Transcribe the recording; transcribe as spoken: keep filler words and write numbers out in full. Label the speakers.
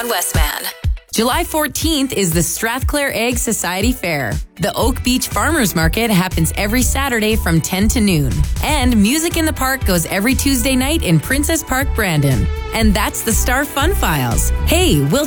Speaker 1: Westman. July fourteenth is the Strathclair Egg Society Fair. The Oak Beach Farmers Market happens every Saturday from ten to noon. And Music in the Park goes every Tuesday night in Princess Park, Brandon. And that's the Star Fun Files. Hey, we'll